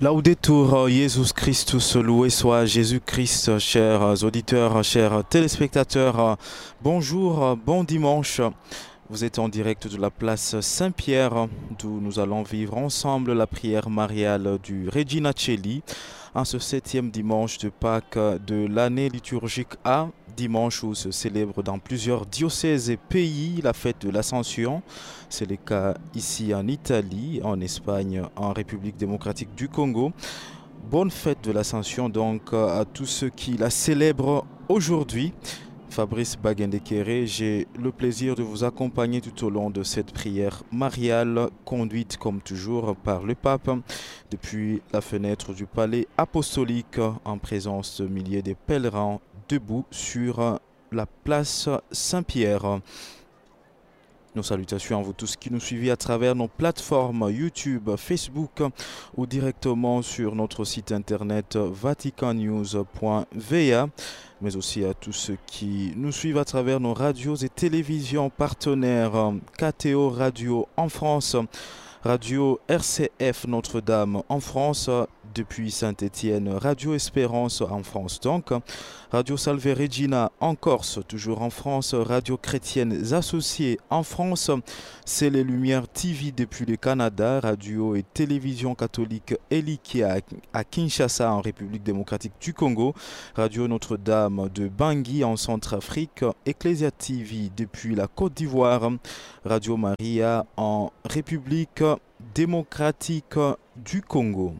Laudetur Jesus Christus, loué soit Jésus-Christ, chers auditeurs, chers téléspectateurs. Bonjour, bon dimanche. Vous êtes en direct de la place Saint-Pierre, d'où nous allons vivre ensemble la prière mariale du Regina Coeli, en ce 7e dimanche de Pâques de l'année liturgique A, dimanche où se célèbre dans plusieurs diocèses et pays la fête de l'Ascension. C'est le cas ici en Italie, en Espagne, en République démocratique du Congo. Bonne fête de l'Ascension donc à tous ceux qui la célèbrent aujourd'hui. Fabrice Bagendekere, j'ai le plaisir de vous accompagner tout au long de cette prière mariale, conduite comme toujours par le pape, depuis la fenêtre du palais apostolique, en présence de milliers de pèlerins debout sur la place Saint-Pierre. Nos salutations à vous tous qui nous suivez à travers nos plateformes YouTube, Facebook ou directement sur notre site internet vaticannews.va, mais aussi à tous ceux qui nous suivent à travers nos radios et télévisions partenaires, KTO Radio en France, Radio RCF Notre-Dame en France, depuis Saint-Étienne, Radio Espérance en France donc, Radio Salve Regina en Corse, toujours en France, Radio Chrétiennes Associées en France, C'est les Lumières TV depuis le Canada, Radio et Télévision Catholique Eliki à Kinshasa en République démocratique du Congo, Radio Notre-Dame de Bangui en Centrafrique, Ecclesia TV depuis la Côte d'Ivoire, Radio Maria en République démocratique du Congo.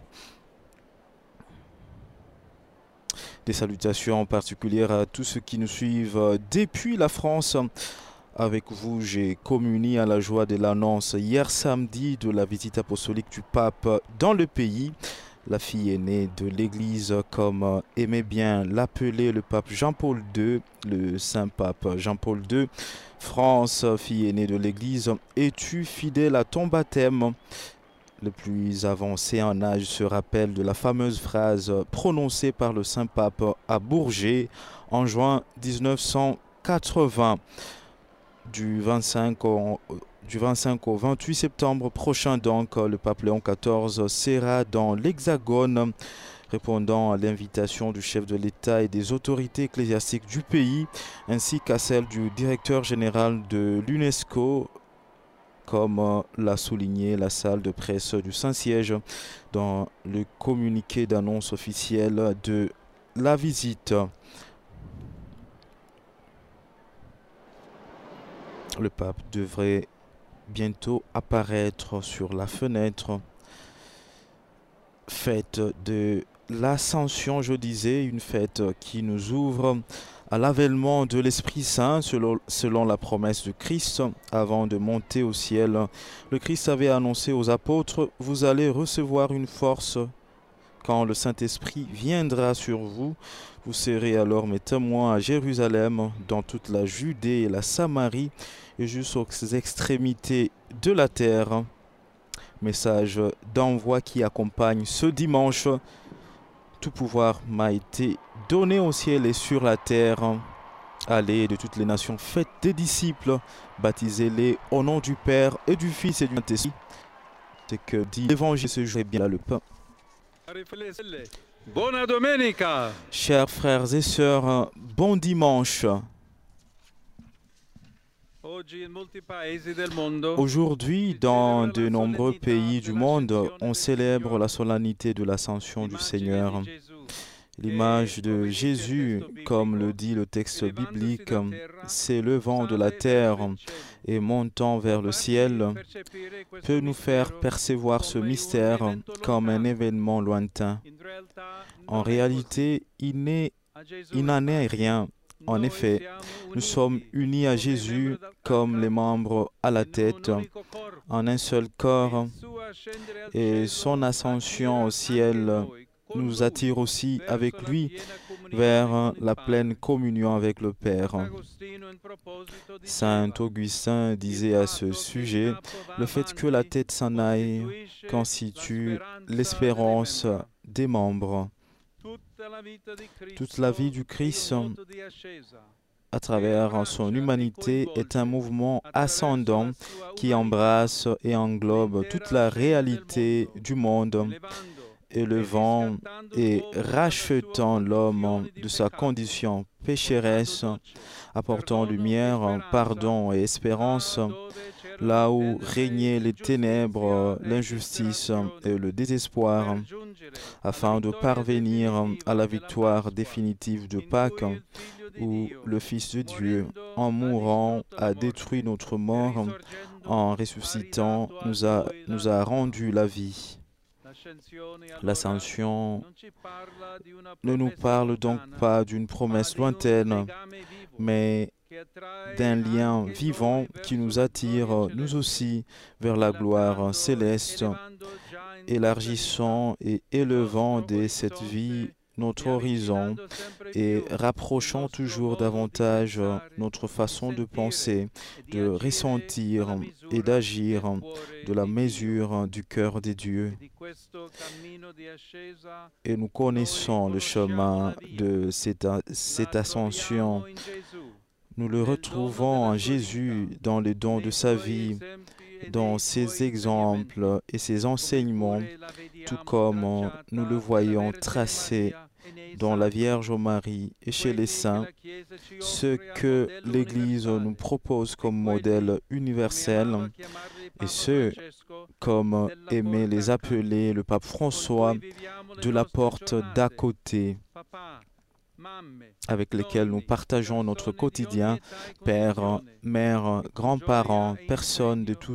Des salutations particulières à tous ceux qui nous suivent depuis la France. Avec vous, j'ai communié à la joie de l'annonce hier samedi de la visite apostolique du pape dans le pays. La fille aînée de l'Église, comme aimait bien l'appeler le pape Jean-Paul II, le Saint-Pape Jean-Paul II. France, fille aînée de l'Église, es-tu fidèle à ton baptême ? Le plus avancé en âge se rappelle de la fameuse phrase prononcée par le Saint-Pape à Bourget en juin 1980. Du 25 au 28 septembre prochain, donc, le pape Léon XIV sera dans l'Hexagone, répondant à l'invitation du chef de l'État et des autorités ecclésiastiques du pays, ainsi qu'à celle du directeur général de l'UNESCO, comme l'a souligné la salle de presse du Saint-Siège dans le communiqué d'annonce officielle de la visite. Le pape devrait bientôt apparaître sur la fenêtre. Fête de l'Ascension, je disais, une fête qui nous ouvre à l'avènement de l'Esprit Saint selon la promesse de Christ. Avant de monter au ciel, le Christ avait annoncé aux apôtres « Vous allez recevoir une force quand le Saint-Esprit viendra sur vous. Vous serez alors mes témoins à Jérusalem, dans toute la Judée et la Samarie et jusqu'aux extrémités de la terre. » Message d'envoi qui accompagne ce dimanche. Tout pouvoir m'a été donné au ciel et sur la terre. Allez de toutes les nations, faites des disciples, baptisez-les au nom du Père et du Fils et du Saint-Esprit. C'est que dit l'évangile ce jour est bien là le pain. Buona domenica. Chers frères et sœurs, bon dimanche. Aujourd'hui, dans de nombreux pays du monde, on célèbre la solennité de l'Ascension du Seigneur. L'image de Jésus, comme le dit le texte biblique, s'élevant de la terre et montant vers le ciel, peut nous faire percevoir ce mystère comme un événement lointain. En réalité, il n'en est rien. En effet, nous sommes unis à Jésus comme les membres à la tête, en un seul corps, et son ascension au ciel nous attire aussi avec lui vers la pleine communion avec le Père. Saint Augustin disait à ce sujet, le fait que la tête s'en aille constitue l'espérance des membres. Toute la vie du Christ, à travers son humanité, est un mouvement ascendant qui embrasse et englobe toute la réalité du monde élevant et rachetant l'homme de sa condition pécheresse, apportant lumière, pardon et espérance, là où régnaient les ténèbres, l'injustice et le désespoir, afin de parvenir à la victoire définitive de Pâques, où le Fils de Dieu, en mourant, a détruit notre mort, en ressuscitant, nous a rendu la vie. L'ascension ne nous parle donc pas d'une promesse lointaine, mais d'un lien vivant qui nous attire, nous aussi, vers la gloire céleste, élargissant et élevant dès cette vie notre horizon et rapprochant toujours davantage notre façon de penser, de ressentir et d'agir de la mesure du cœur des dieux. Et nous connaissons le chemin de cette ascension. Nous le retrouvons en Jésus dans les dons de sa vie, dans ses exemples et ses enseignements, tout comme nous le voyons tracé dans la Vierge Marie et chez les saints, ce que l'Église nous propose comme modèle universel, et ce, comme aimait les appeler le pape François, de la porte d'à côté, avec lesquels nous partageons notre quotidien, pères, mères, grands-parents, personnes de tous